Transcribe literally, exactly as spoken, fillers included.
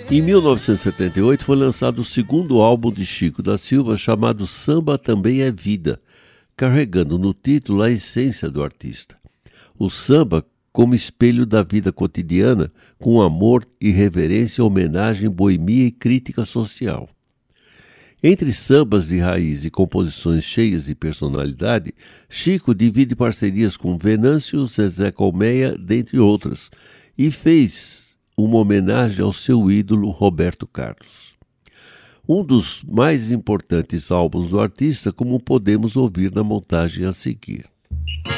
Em mil novecentos e setenta e oito foi lançado o segundo álbum de Chico da Silva, chamado Samba Também é Vida, carregando no título a essência do artista. O samba como espelho da vida cotidiana, com amor, irreverência, homenagem, boemia e crítica social. Entre sambas de raiz e composições cheias de personalidade, Chico divide parcerias com Venâncio, Zezé Colmeia, dentre outras, e fez uma homenagem ao seu ídolo Roberto Carlos. Um dos mais importantes álbuns do artista, como podemos ouvir na montagem a seguir.